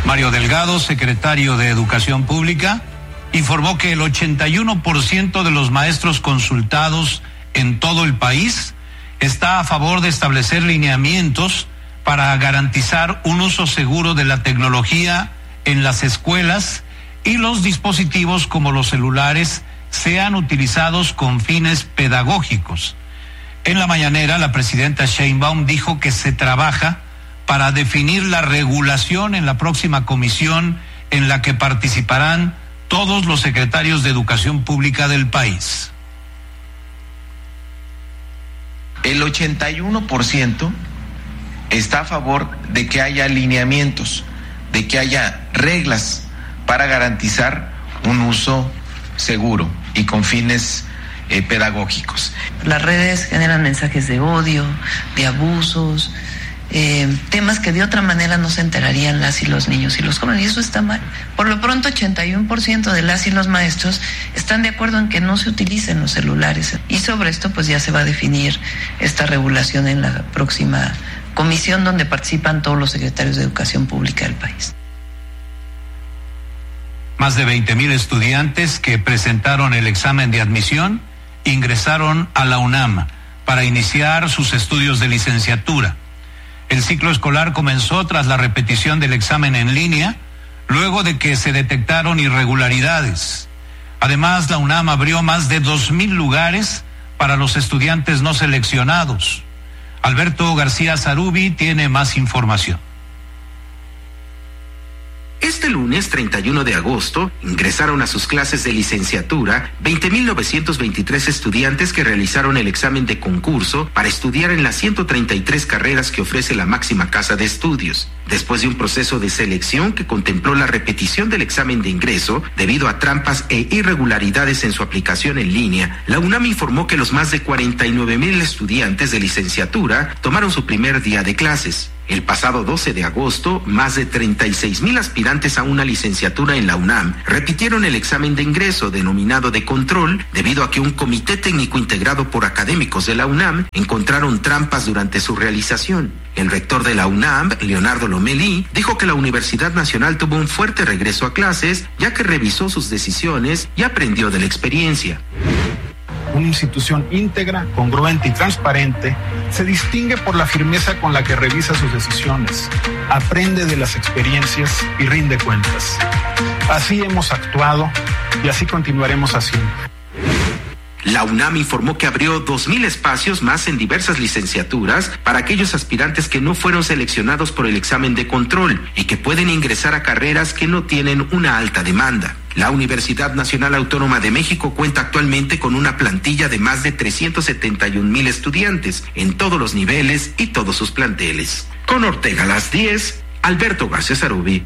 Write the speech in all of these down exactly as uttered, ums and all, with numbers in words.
Mario Delgado, secretario de Educación Pública, informó que el ochenta y uno por ciento de los maestros consultados en todo el país está a favor de establecer lineamientos para garantizar un uso seguro de la tecnología en las escuelas y los dispositivos como los celulares sean utilizados con fines pedagógicos. En la mañanera, la presidenta Sheinbaum dijo que se trabaja para definir la regulación en la próxima comisión en la que participarán todos los secretarios de Educación Pública del país. El ochenta y uno por ciento está a favor de que haya lineamientos, de que haya reglas para garantizar un uso seguro y con fines eh, pedagógicos. Las redes generan mensajes de odio, de abusos, eh, temas que de otra manera no se enterarían las y los niños y los jóvenes, y eso está mal. Por lo pronto, ochenta y uno por ciento de las y los maestros están de acuerdo en que no se utilicen los celulares, y sobre esto pues ya se va a definir esta regulación en la próxima comisión donde participan todos los secretarios de Educación Pública del país. Más de veinte mil estudiantes que presentaron el examen de admisión ingresaron a la UNAM para iniciar sus estudios de licenciatura. El ciclo escolar comenzó tras la repetición del examen en línea, luego de que se detectaron irregularidades. Además, la UNAM abrió más de dos mil lugares para los estudiantes no seleccionados. Alberto García Zarubi tiene más información. Este lunes treinta y uno de agosto ingresaron a sus clases de licenciatura veinte mil novecientos veintitrés estudiantes que realizaron el examen de concurso para estudiar en las ciento treinta y tres carreras que ofrece la máxima casa de estudios. Después de un proceso de selección que contempló la repetición del examen de ingreso debido a trampas e irregularidades en su aplicación en línea, la UNAM informó que los más de cuarenta y nueve mil estudiantes de licenciatura tomaron su primer día de clases. El pasado doce de agosto, más de treinta y seis mil aspirantes a una licenciatura en la UNAM repitieron el examen de ingreso denominado de control debido a que un comité técnico integrado por académicos de la UNAM encontraron trampas durante su realización. El rector de la UNAM, Leonardo Lomelí, dijo que la Universidad Nacional tuvo un fuerte regreso a clases ya que revisó sus decisiones y aprendió de la experiencia. Una institución íntegra, congruente y transparente se distingue por la firmeza con la que revisa sus decisiones, aprende de las experiencias y rinde cuentas. Así hemos actuado y así continuaremos haciendo. La UNAM informó que abrió dos mil espacios más en diversas licenciaturas para aquellos aspirantes que no fueron seleccionados por el examen de control y que pueden ingresar a carreras que no tienen una alta demanda. La Universidad Nacional Autónoma de México cuenta actualmente con una plantilla de más de trescientos setenta y un mil estudiantes en todos los niveles y todos sus planteles. Con Ortega a las diez, Alberto García Zarubi.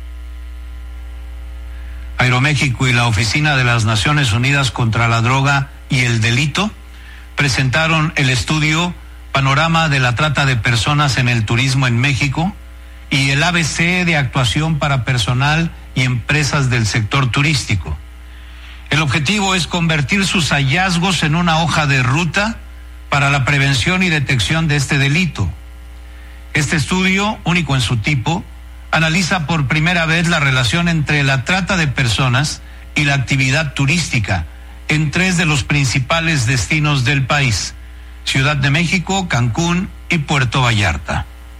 Aeroméxico y la Oficina de las Naciones Unidas contra la Droga y el Delito presentaron el estudio Panorama de la Trata de Personas en el Turismo en México y el A B C de actuación para personal y empresas del sector turístico. El objetivo es convertir sus hallazgos en una hoja de ruta para la prevención y detección de este delito. Este estudio, único en su tipo, analiza por primera vez la relación entre la trata de personas y la actividad turística en tres de los principales destinos del país: Ciudad de México, Cancún y Puerto Vallarta.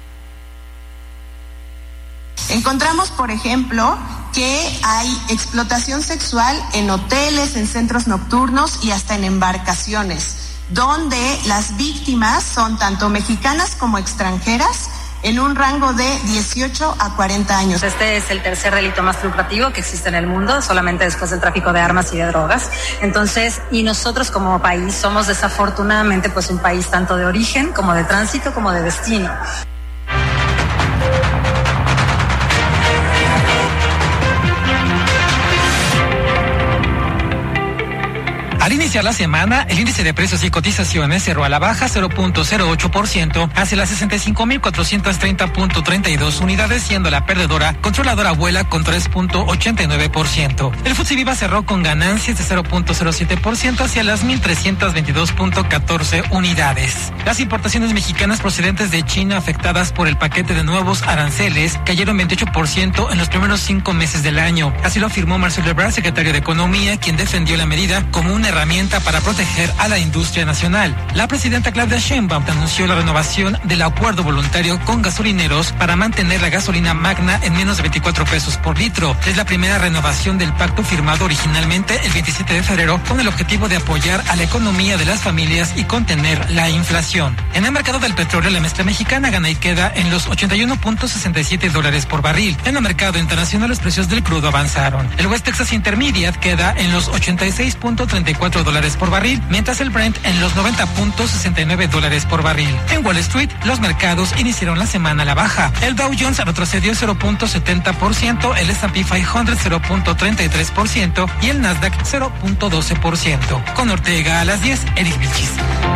Encontramos, por ejemplo, que hay explotación sexual en hoteles, en centros nocturnos y hasta en embarcaciones, donde las víctimas son tanto mexicanas como extranjeras, en un rango de dieciocho a cuarenta años. Este es el tercer delito más lucrativo que existe en el mundo, solamente después del tráfico de armas y de drogas. Entonces, y nosotros como país somos desafortunadamente pues un país tanto de origen como de tránsito como de destino. Al inicio iniciar la semana, el índice de precios y cotizaciones cerró a la baja cero punto cero ocho por ciento hacia las sesenta y cinco mil cuatrocientos treinta punto treinta y dos unidades, siendo la perdedora controladora Vuela con tres punto ochenta y nueve por ciento. El F T S E Viva cerró con ganancias de cero punto cero siete por ciento hacia las mil trescientos veintidós punto catorce unidades. Las importaciones mexicanas procedentes de China afectadas por el paquete de nuevos aranceles cayeron veintiocho por ciento en los primeros cinco meses del año. Así lo afirmó Marcelo Ebrard, secretario de Economía, quien defendió la medida como una herramienta para proteger a la industria nacional. La presidenta Claudia Sheinbaum anunció la renovación del acuerdo voluntario con gasolineros para mantener la gasolina magna en menos de veinticuatro pesos por litro. Es la primera renovación del pacto firmado originalmente el veintisiete de febrero con el objetivo de apoyar a la economía de las familias y contener la inflación. En el mercado del petróleo, la mezcla mexicana gana y queda en los ochenta y uno punto sesenta y siete dólares por barril. En el mercado internacional, los precios del crudo avanzaron. El West Texas Intermediate queda en los ochenta y seis punto treinta y cuatro dólares por barril, mientras el Brent en los noventa punto sesenta y nueve dólares por barril. En Wall Street, los mercados iniciaron la semana a la baja. El Dow Jones retrocedió cero punto setenta por ciento, el S and P quinientos cero punto treinta y tres por ciento y el Nasdaq cero punto doce por ciento. Con Ortega a las diez, Eric Vilchis.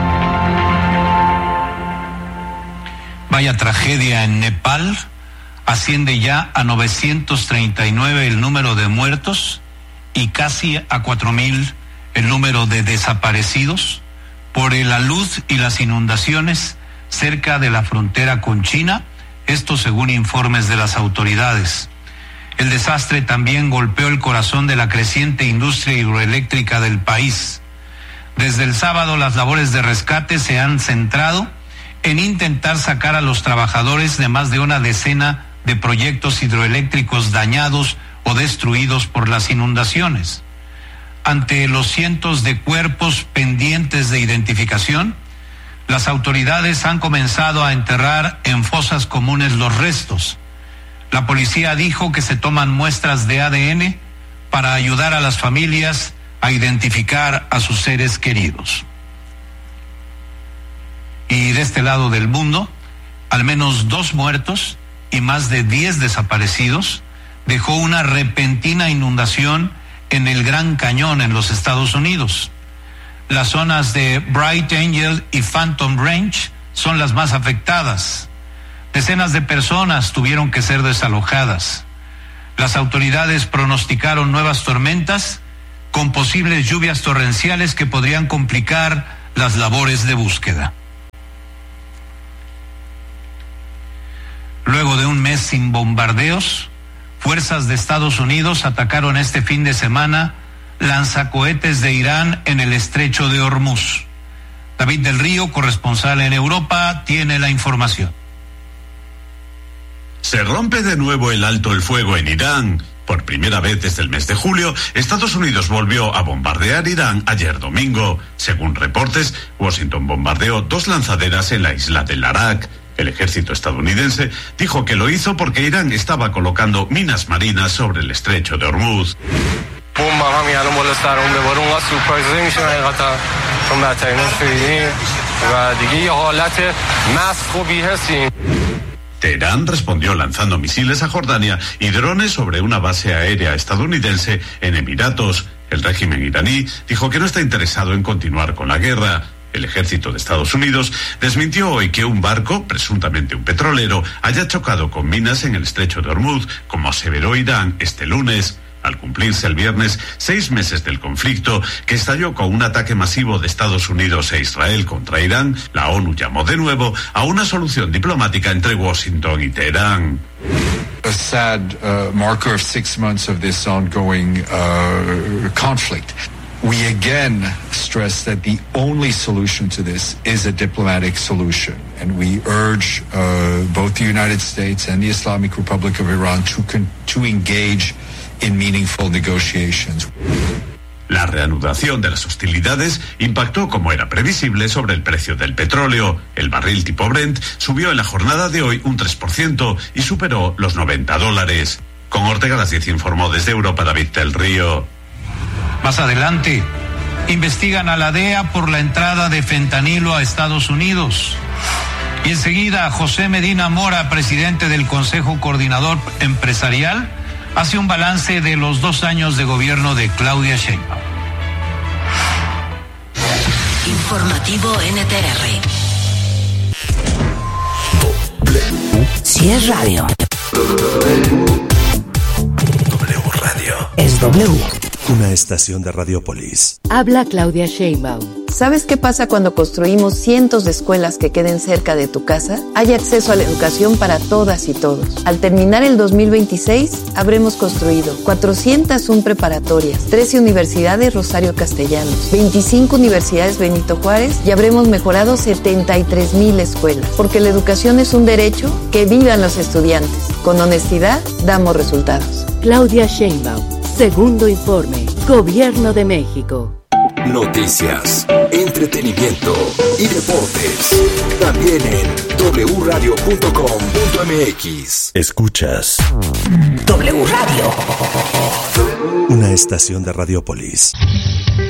Vaya tragedia en Nepal. Asciende ya a novecientos treinta y nueve el número de muertos y casi a cuatro mil el número de desaparecidos por el alud y las inundaciones cerca de la frontera con China, esto según informes de las autoridades. El desastre también golpeó el corazón de la creciente industria hidroeléctrica del país. Desde el sábado, las labores de rescate se han centrado en intentar sacar a los trabajadores de más de una decena de proyectos hidroeléctricos dañados o destruidos por las inundaciones. Ante los cientos de cuerpos pendientes de identificación, las autoridades han comenzado a enterrar en fosas comunes los restos. La policía dijo que se toman muestras de A D N para ayudar a las familias a identificar a sus seres queridos. Y de este lado del mundo, al menos dos muertos y más de diez desaparecidos dejó una repentina inundación en el Gran Cañón en los Estados Unidos. Las zonas de Bright Angel y Phantom Range son las más afectadas. Decenas de personas tuvieron que ser desalojadas. Las autoridades pronosticaron nuevas tormentas con posibles lluvias torrenciales que podrían complicar las labores de búsqueda. Luego de un mes sin bombardeos, fuerzas de Estados Unidos atacaron este fin de semana lanzacohetes de Irán en el estrecho de Hormuz. David del Río, corresponsal en Europa, tiene la información. Se rompe de nuevo el alto el fuego en Irán. Por primera vez desde el mes de julio, Estados Unidos volvió a bombardear Irán ayer domingo. Según reportes, Washington bombardeó dos lanzaderas en la isla de Larak. El ejército estadounidense dijo que lo hizo porque Irán estaba colocando minas marinas sobre el estrecho de Hormuz. Teherán respondió lanzando misiles a Jordania y drones sobre una base aérea estadounidense en Emiratos. El régimen iraní dijo que no está interesado en continuar con la guerra. El ejército de Estados Unidos desmintió hoy que un barco, presuntamente un petrolero, haya chocado con minas en el estrecho de Hormuz, como aseveró Irán este lunes. Al cumplirse el viernes seis meses del conflicto, que estalló con un ataque masivo de Estados Unidos e Israel contra Irán, la ONU llamó de nuevo a una solución diplomática entre Washington y Teherán. A sad uh, marker of six months of this ongoing uh, conflict. We again stress that the only solution to this is a diplomatic solution, and we urge uh, both the United States and the Islamic Republic of Iran to con- to engage in meaningful negotiations. La reanudación de las hostilidades impactó, como era previsible, sobre el precio del petróleo. El barril tipo Brent subió en la jornada de hoy un tres por ciento y superó los noventa dólares. Con Ortega a las diez informó desde Europa David del Río. Más adelante, investigan a la D E A por la entrada de fentanilo a Estados Unidos. Y enseguida, José Medina Mora, presidente del Consejo Coordinador Empresarial, hace un balance de los dos años de gobierno de Claudia Sheinbaum. Informativo N T R. Si es radio. W Radio. Es W. Una estación de Radiopolis. Habla Claudia Sheinbaum. ¿Sabes qué pasa cuando construimos cientos de escuelas que queden cerca de tu casa? Hay acceso a la educación para todas y todos. Al terminar el dos mil veintiséis, habremos construido cuatrocientas una preparatorias, trece universidades Rosario Castellanos, veinticinco universidades Benito Juárez y habremos mejorado setenta y tres mil escuelas. Porque la educación es un derecho, que vivan los estudiantes. Con honestidad, damos resultados. Claudia Sheinbaum. Segundo informe. Gobierno de México. Noticias, entretenimiento y deportes. También en doble u radio punto com punto m x. Escuchas W Radio. Una estación de Radiopolis.